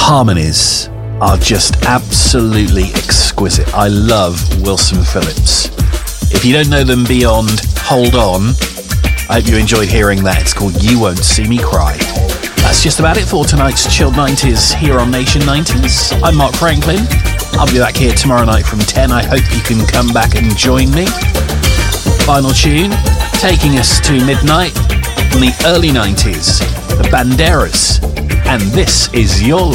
harmonies are just absolutely exquisite. I love Wilson Phillips. If you don't know them beyond Hold On, I hope you enjoyed hearing that. It's called You Won't See Me Cry. That's just about it for tonight's Chilled 90s here on Nation 90s. I'm Mark Franklin. I'll be back here tomorrow night from 10. I hope you can come back and join me. Final tune, taking us to midnight in the early 90s, the Banderas. And This Is Your Life.